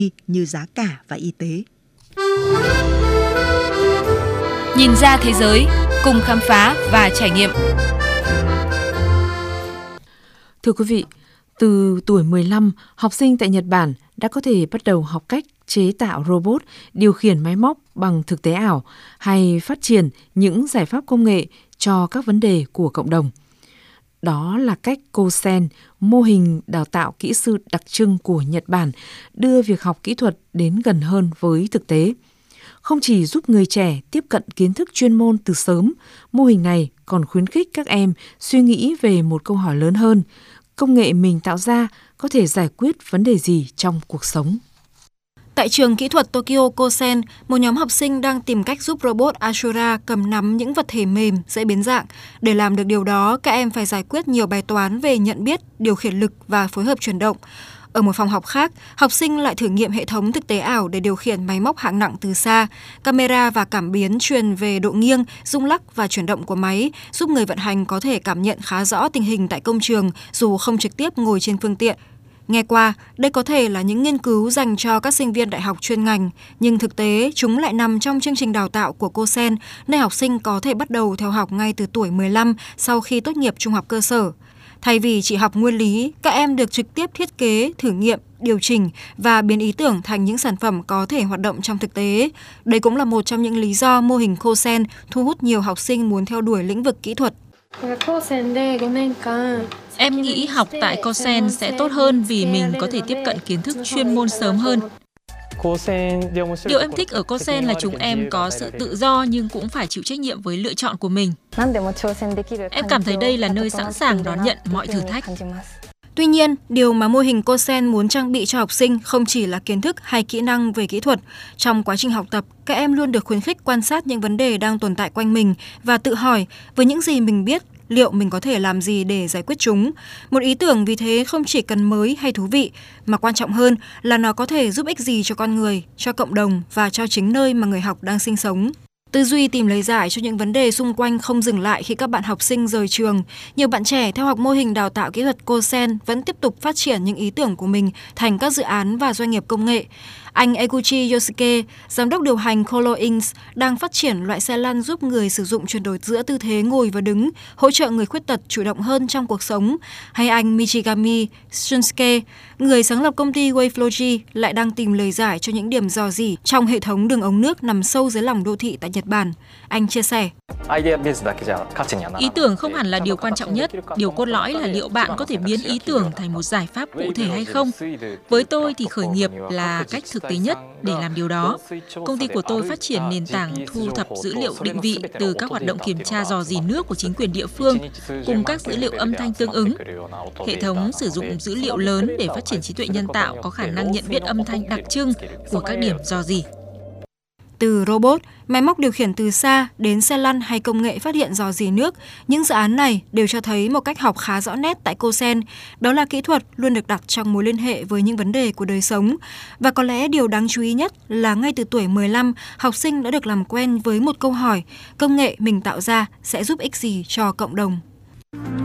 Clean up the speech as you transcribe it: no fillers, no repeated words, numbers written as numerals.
như giá cả và y tế. Nhìn ra thế giới, cùng khám phá và trải nghiệm. Thưa quý vị, từ tuổi 15, học sinh tại Nhật Bản đã có thể bắt đầu học cách chế tạo robot, điều khiển máy móc bằng thực tế ảo hay phát triển những giải pháp công nghệ cho các vấn đề của cộng đồng. Đó là cách Kosen, mô hình đào tạo kỹ sư đặc trưng của Nhật Bản, đưa việc học kỹ thuật đến gần hơn với thực tế. Không chỉ giúp người trẻ tiếp cận kiến thức chuyên môn từ sớm, mô hình này còn khuyến khích các em suy nghĩ về một câu hỏi lớn hơn: công nghệ mình tạo ra có thể giải quyết vấn đề gì trong cuộc sống? Tại trường kỹ thuật Tokyo Kosen, một nhóm học sinh đang tìm cách giúp robot Ashura cầm nắm những vật thể mềm, dễ biến dạng. Để làm được điều đó, các em phải giải quyết nhiều bài toán về nhận biết, điều khiển lực và phối hợp chuyển động. Ở một phòng học khác, học sinh lại thử nghiệm hệ thống thực tế ảo để điều khiển máy móc hạng nặng từ xa. Camera và cảm biến truyền về độ nghiêng, rung lắc và chuyển động của máy, giúp người vận hành có thể cảm nhận khá rõ tình hình tại công trường dù không trực tiếp ngồi trên phương tiện. Nghe qua, đây có thể là những nghiên cứu dành cho các sinh viên đại học chuyên ngành, nhưng thực tế chúng lại nằm trong chương trình đào tạo của Kosen, nơi học sinh có thể bắt đầu theo học ngay từ tuổi 15 sau khi tốt nghiệp trung học cơ sở. Thay vì chỉ học nguyên lý, các em được trực tiếp thiết kế, thử nghiệm, điều chỉnh và biến ý tưởng thành những sản phẩm có thể hoạt động trong thực tế. Đây cũng là một trong những lý do mô hình Kosen thu hút nhiều học sinh muốn theo đuổi lĩnh vực kỹ thuật. Em nghĩ học tại Kosen sẽ tốt hơn vì mình có thể tiếp cận kiến thức chuyên môn sớm hơn. Điều em thích ở Kosen là chúng em có sự tự do nhưng cũng phải chịu trách nhiệm với lựa chọn của mình. Em cảm thấy đây là nơi sẵn sàng đón nhận mọi thử thách. Tuy nhiên, điều mà mô hình Kosen muốn trang bị cho học sinh không chỉ là kiến thức hay kỹ năng về kỹ thuật. Trong quá trình học tập, các em luôn được khuyến khích quan sát những vấn đề đang tồn tại quanh mình và tự hỏi với những gì mình biết, liệu mình có thể làm gì để giải quyết chúng. Một ý tưởng vì thế không chỉ cần mới hay thú vị, mà quan trọng hơn là nó có thể giúp ích gì cho con người, cho cộng đồng và cho chính nơi mà người học đang sinh sống. Tư duy tìm lời giải cho những vấn đề xung quanh không dừng lại khi các bạn học sinh rời trường. Nhiều bạn trẻ theo học mô hình đào tạo kỹ thuật Kosen vẫn tiếp tục phát triển những ý tưởng của mình thành các dự án và doanh nghiệp công nghệ. Anh Eguchi Yosuke, giám đốc điều hành Kolo Inc., đang phát triển loại xe lăn giúp người sử dụng chuyển đổi giữa tư thế ngồi và đứng, hỗ trợ người khuyết tật chủ động hơn trong cuộc sống. Hay anh Michigami Shunsuke, người sáng lập công ty Wayflogy, lại đang tìm lời giải cho những điểm rò rỉ trong hệ thống đường ống nước nằm sâu dưới lòng đô thị tại Nhật Bản. Anh chia sẻ: Ý tưởng không hẳn là điều quan trọng nhất, điều cốt lõi là liệu bạn có thể biến ý tưởng thành một giải pháp cụ thể hay không. Với tôi thì khởi nghiệp là cách thực tế nhất để làm điều đó. Công ty của tôi phát triển nền tảng thu thập dữ liệu định vị từ các hoạt động kiểm tra rò rỉ nước của chính quyền địa phương cùng các dữ liệu âm thanh tương ứng. Hệ thống sử dụng dữ liệu lớn để phát triển trí tuệ nhân tạo có khả năng nhận biết âm thanh đặc trưng của các điểm rò rỉ. Từ robot, máy móc điều khiển từ xa đến xe lăn hay công nghệ phát hiện rò rỉ nước, những dự án này đều cho thấy một cách học khá rõ nét tại Kosen, đó là kỹ thuật luôn được đặt trong mối liên hệ với những vấn đề của đời sống. Và có lẽ điều đáng chú ý nhất là ngay từ tuổi 15, học sinh đã được làm quen với một câu hỏi: công nghệ mình tạo ra sẽ giúp ích gì cho cộng đồng?